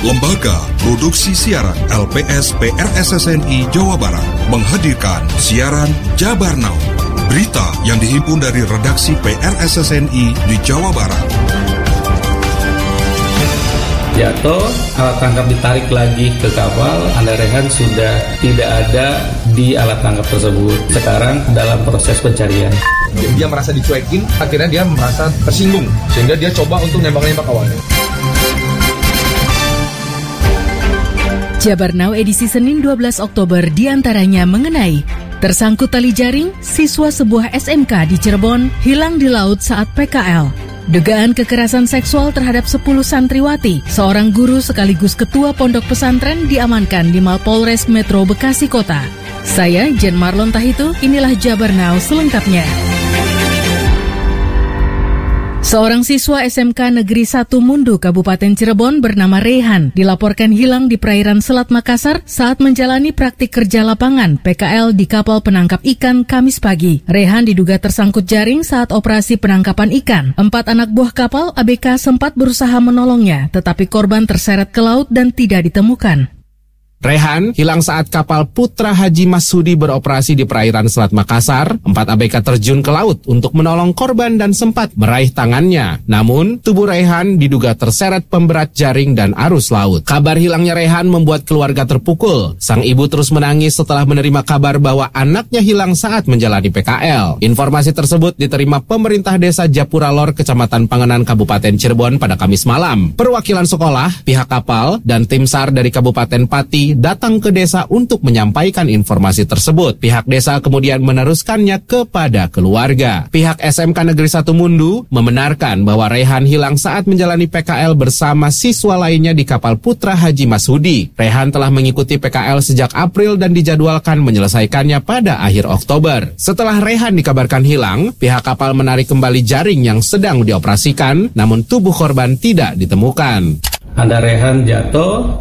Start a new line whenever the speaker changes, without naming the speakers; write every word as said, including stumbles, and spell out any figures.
Lembaga Produksi Siaran L P S P R S S N I Jawa Barat menghadirkan siaran Jabar Now. Berita yang dihimpun dari redaksi P R S S N I di Jawa Barat.
Jatuh, alat tangkap ditarik lagi ke kapal, Anda Rehan sudah tidak ada di alat tangkap tersebut. Sekarang dalam proses pencarian.
Dia merasa dicuekin, akhirnya dia merasa tersinggung, sehingga dia coba untuk nembak-nembak awalnya.
Jabar Now edisi Senin dua belas Oktober diantaranya mengenai tersangkut tali jaring, siswa sebuah S M K di Cirebon hilang di laut saat P K L. Dugaan kekerasan seksual terhadap sepuluh santriwati, seorang guru sekaligus ketua pondok pesantren diamankan di Mapolres Metro Bekasi Kota. Saya Jen Marlon Tahitu, inilah Jabar Now selengkapnya. Seorang siswa S M K Negeri satu Mundu, Kabupaten Cirebon bernama Rehan dilaporkan hilang di perairan Selat Makassar saat menjalani praktik kerja lapangan P K L di kapal penangkap ikan Kamis pagi. Rehan diduga tersangkut jaring saat operasi penangkapan ikan. Empat anak buah kapal A B K sempat berusaha menolongnya, tetapi korban terseret ke laut dan tidak ditemukan.
Rehan hilang saat kapal Putra Haji Masudi beroperasi di perairan Selat Makassar. Empat A B K terjun ke laut untuk menolong korban dan sempat meraih tangannya. Namun, tubuh Rehan diduga terseret pemberat jaring dan arus laut. Kabar hilangnya Rehan membuat keluarga terpukul. Sang ibu terus menangis setelah menerima kabar bahwa anaknya hilang saat menjalani P K L. Informasi tersebut diterima pemerintah desa Japura Lor, Kecamatan Pangenan, Kabupaten Cirebon pada Kamis malam. Perwakilan sekolah, pihak kapal, dan tim SAR dari Kabupaten Pati datang ke desa untuk menyampaikan informasi tersebut. Pihak desa kemudian meneruskannya kepada keluarga. Pihak S M K Negeri satu Mundu membenarkan bahwa Rehan hilang saat menjalani P K L bersama siswa lainnya di kapal Putra Haji Masudi. Rehan telah mengikuti P K L sejak April dan dijadwalkan menyelesaikannya pada akhir Oktober. Setelah Rehan dikabarkan hilang, pihak kapal menarik kembali jaring yang sedang dioperasikan, namun tubuh korban tidak ditemukan.
Anda Rehan jatuh,